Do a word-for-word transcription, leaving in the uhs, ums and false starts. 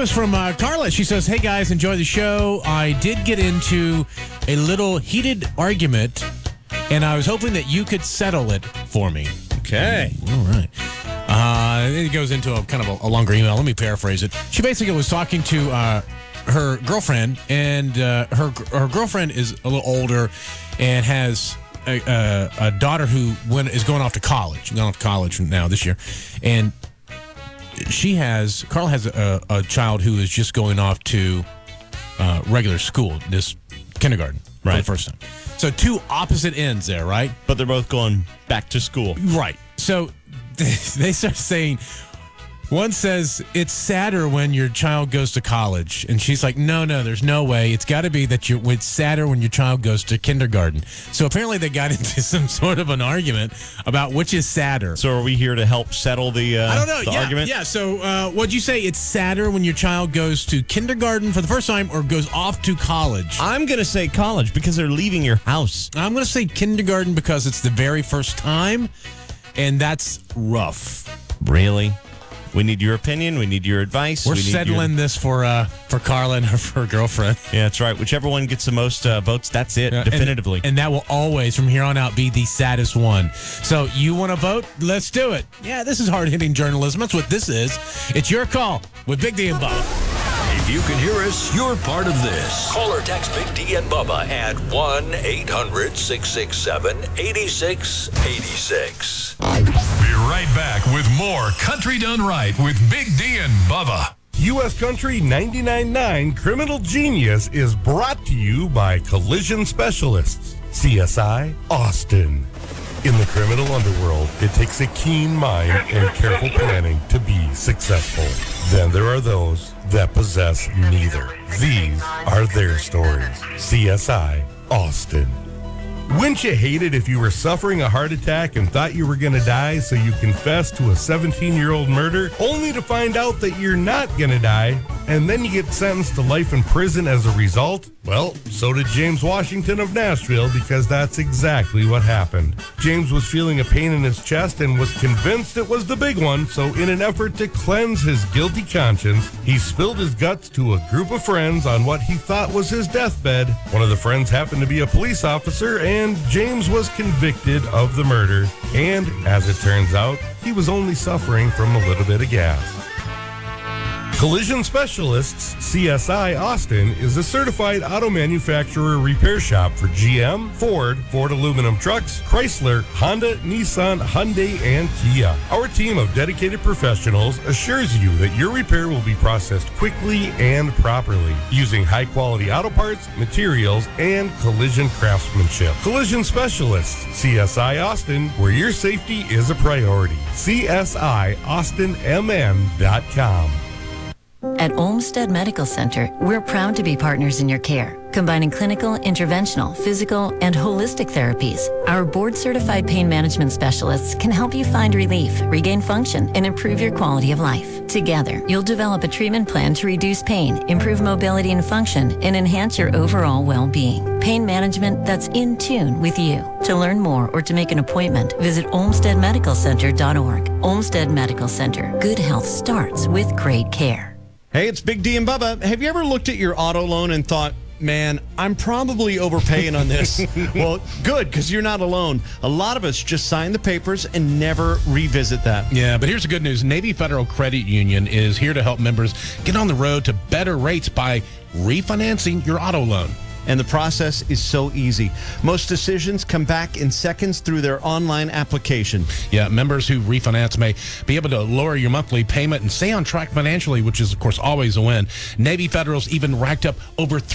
is from uh, Carla. She says, hey, guys, enjoy the show. I did get into a little heated argument, and I was hoping that you could settle it for me. Okay. All right. Uh, it goes into a kind of a, a longer email. Let me paraphrase it. She basically was talking to uh, her girlfriend, and uh, her her girlfriend is a little older and has a, a, a daughter who went, is going off to college. Going off to college now this year. And she has, Carl has a, a child who is just going off to uh, regular school, this kindergarten, right, for the first time. So two opposite ends there, right? But they're both going back to school. Right. So they start saying, one says, it's sadder when your child goes to college. And she's like, no, no, there's no way. It's got to be that you're, it's sadder when your child goes to kindergarten. So apparently they got into some sort of an argument about which is sadder. So are we here to help settle the, uh, I don't know. the yeah, argument? Yeah. So uh, what'd you say? It's sadder when your child goes to kindergarten for the first time or goes off to college? I'm going to say college because they're leaving your house. I'm going to say kindergarten because it's the very first time, and that's rough. Really? We need your opinion. We need your advice. We're we need settling your... this for uh, for Carla and her, for her girlfriend. Yeah, that's right. Whichever one gets the most uh, votes, that's it, Yeah, definitively. And, and that will always, from here on out, be the saddest one. So you want to vote? Let's do it. Yeah, this is hard-hitting journalism. That's what this is. It's your call with Big D and Bubba. If you can hear us, you're part of this. Call or text Big D and Bubba at one eight hundred six six seven eight six eight six. Be right back with more Country Done Right with Big D and Bubba. U S Country ninety-nine point nine Criminal Genius is brought to you by Collision Specialists, C S I Austin. In the criminal underworld, it takes a keen mind and careful planning to be successful. Then there are those that possess neither. These are their stories. C S I Austin. Wouldn't you hate it if you were suffering a heart attack and thought you were going to die, so you confessed to a seventeen-year-old murder, only to find out that you're not going to die, and then you get sentenced to life in prison as a result? Well, so did James Washington of Nashville, because that's exactly what happened. James was feeling a pain in his chest and was convinced it was the big one, so in an effort to cleanse his guilty conscience, he spilled his guts to a group of friends on what he thought was his deathbed. One of the friends happened to be a police officer, and James was convicted of the murder. And, as it turns out, he was only suffering from a little bit of gas. Collision Specialists, C S I Austin, is a certified auto manufacturer repair shop for G M, Ford, Ford aluminum trucks, Chrysler, Honda, Nissan, Hyundai, and Kia. Our team of dedicated professionals assures you that your repair will be processed quickly and properly, using high-quality auto parts, materials, and collision craftsmanship. Collision Specialists, C S I Austin, where your safety is a priority. C S I Austin M N dot com. At Olmsted Medical Center, we're proud to be partners in your care, combining clinical, interventional, physical, and holistic therapies. Our board-certified pain management specialists can help you find relief, regain function, and improve your quality of life. Together, you'll develop a treatment plan to reduce pain, improve mobility and function, and enhance your overall well-being. Pain management that's in tune with you. To learn more or to make an appointment, visit olmsted medical center dot org. Olmsted Medical Center. Good health starts with great care. Hey, it's Big D and Bubba. Have you ever looked at your auto loan and thought, man, I'm probably overpaying on this? Well, good, because you're not alone. A lot of us just sign the papers and never revisit that. Yeah, but here's the good news. Navy Federal Credit Union is here to help members get on the road to better rates by refinancing your auto loan. And the process is so easy. Most decisions come back in seconds through their online application. Yeah, members who refinance may be able to lower your monthly payment and stay on track financially, which is, of course, always a win. Navy Federal's even racked up over